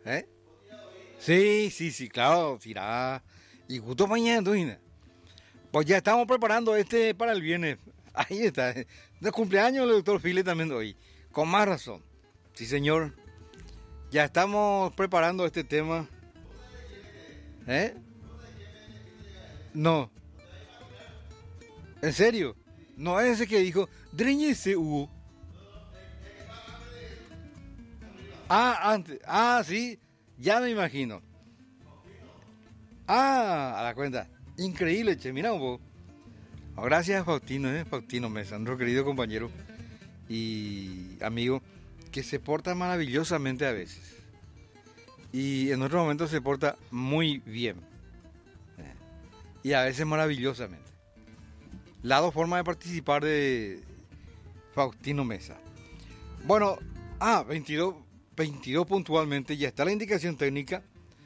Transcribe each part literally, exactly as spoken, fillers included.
¿Eh? Sí, sí, sí, claro, tirá. Y justo mañana, entonces, pues ya estamos preparando este para el viernes. Ahí está. De cumpleaños el doctor File también hoy. Con más razón. Sí, señor. Ya estamos preparando este tema. ¿Eh? No. ¿En serio? No es ese que dijo, Dreñese Hugo. Ah, antes. Ah, sí. Ya me imagino. Ah, a la cuenta. Increíble, che. Mira un poco. Oh, gracias a Faustino, ¿eh? Faustino Mesa, nuestro querido compañero y amigo, que se porta maravillosamente a veces. Y en otros momentos se porta muy bien. ¿Eh? Y a veces maravillosamente. Las dos formas de participar de Faustino Mesa. Bueno, ah, veintidós, veintidós puntualmente, ya está la indicación técnica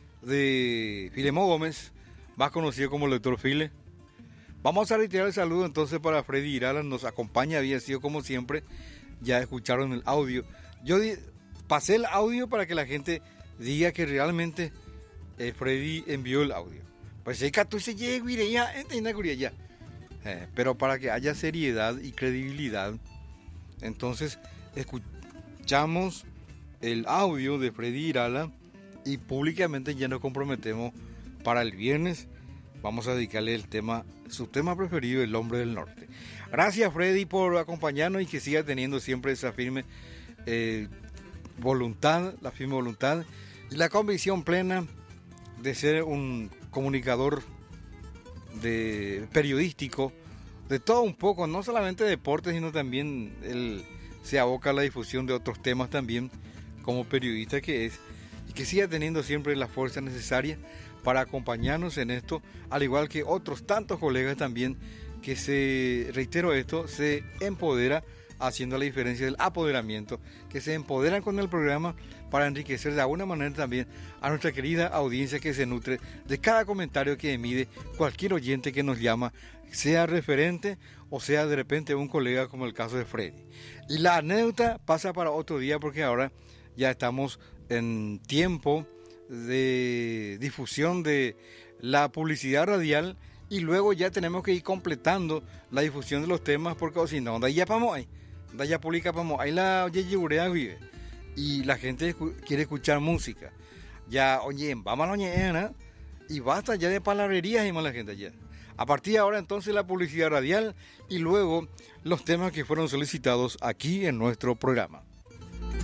de Filemón Gómez, más conocido como el doctor File. Vamos a retirar el saludo entonces para Freddy Irala, nos acompaña, había sido como siempre, ya escucharon el audio. Yo di, pasé el audio para que la gente diga que realmente eh, Freddy envió el audio. Pues hay que se llegue ya, ya. Eh, pero para que haya seriedad y credibilidad, entonces escuchamos el audio de Freddy Irala y públicamente ya nos comprometemos para el viernes. Vamos a dedicarle el tema, su tema preferido, El Hombre del Norte. Gracias, Freddy, por acompañarnos y que siga teniendo siempre esa firme eh, voluntad, la firme voluntad y la convicción plena de ser un comunicador de periodístico, de todo un poco, no solamente de deportes, sino también él se aboca a la difusión de otros temas también, como periodista que es, y que siga teniendo siempre la fuerza necesaria para acompañarnos en esto, al igual que otros tantos colegas también, que se, reitero esto, se empodera haciendo la diferencia del apoderamiento, que se empoderan con el programa para enriquecer de alguna manera también a nuestra querida audiencia que se nutre de cada comentario que emite cualquier oyente que nos llama, sea referente o sea de repente un colega como el caso de Freddy. Y la anécdota pasa para otro día porque ahora ya estamos en tiempo de difusión de la publicidad radial y luego ya tenemos que ir completando la difusión de los temas porque o si no, de allá vamos ahí, de allá publica vamos ahí la yegurea vive y la gente quiere escuchar música. Ya, oye, vamos a la y basta ya de palabrerías y más la gente ya. A partir de ahora entonces la publicidad radial y luego los temas que fueron solicitados aquí en nuestro programa.